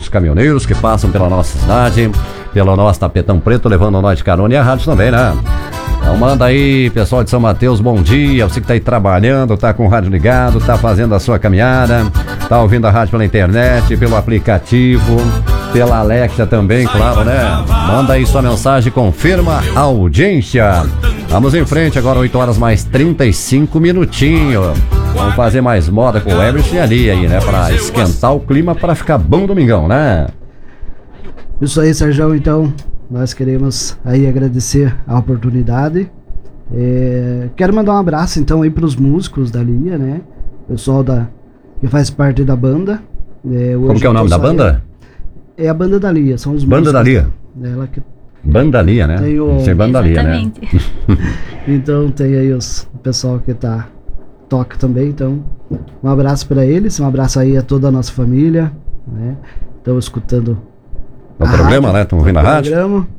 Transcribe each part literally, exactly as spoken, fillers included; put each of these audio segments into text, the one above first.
os caminhoneiros que passam pela nossa cidade, pela nossa Tapetão Preto, levando nós de carona e a rádio também, né? Então manda aí, pessoal de São Mateus, bom dia. Você que tá aí trabalhando, tá com o rádio ligado, tá fazendo a sua caminhada, tá ouvindo a rádio pela internet, pelo aplicativo, pela Alexa também, claro, né? Manda aí sua mensagem, confirma a audiência. Vamos em frente agora, oito horas mais trinta e cinco minutinhos. Vamos fazer mais moda com o Everest e ali aí, né? Pra esquentar o clima, pra ficar bom domingão, né? Isso aí, Sérgio, então, nós queremos aí agradecer a oportunidade. É, quero mandar um abraço, então, aí pros músicos da Lia, né? Pessoal da, que faz parte da banda. É, Como que é o nome da banda? É, é a Banda da Lia, são os Banda músicos. da Lia. Ela que... Banda Lia, né? Tem o... Sem Banda Lia, né? Então tem aí os, o pessoal que tá, toca também, então um abraço para eles, um abraço aí a toda a nossa família, né? Estão escutando o programa, rádio, né? Estão ouvindo a rádio. Programa.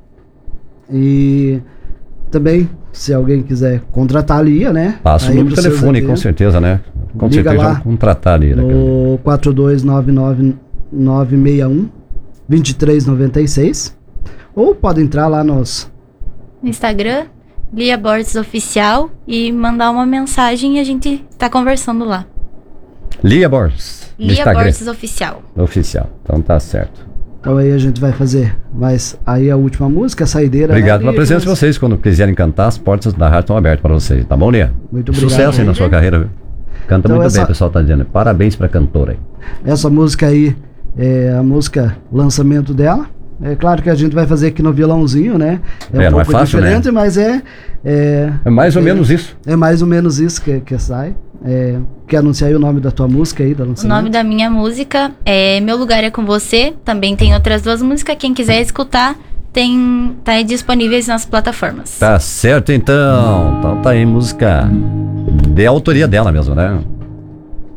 E também, se alguém quiser contratar a Lia, né? Passa o número de telefone, com certeza, né? Com Liga certeza lá contratar a Lia. no quatro dois nove nove nove seis um dois três nove seis. Ou pode entrar lá nos... no Instagram, Lia Borges Oficial, e mandar uma mensagem e a gente tá conversando lá. Lia Borges. Lia Borges Oficial. Oficial, então tá certo. Então aí a gente vai fazer mais aí a última música, a saideira. Obrigado né? pela presença de vocês. Quando quiserem cantar, as portas da rádio estão abertas para vocês, tá bom, Lia? Muito obrigado. Sucesso aí na sua carreira, viu? Canta Então muito essa... bem, o pessoal tá dizendo. Parabéns pra cantora aí. Essa música aí é a música lançamento dela. É claro que a gente vai fazer aqui no violãozinho, né? É, é um não pouco é fácil, diferente, né? mas é, é... É mais ou é, menos isso. É mais ou menos isso que, que sai. É, quer anunciar aí o nome da tua música aí? Da o nome da minha música é Meu Lugar é Com Você. Também tem outras duas músicas. Quem quiser escutar, tem, tá aí disponíveis nas plataformas. Tá certo, então. Então tá aí música de autoria dela mesmo, né?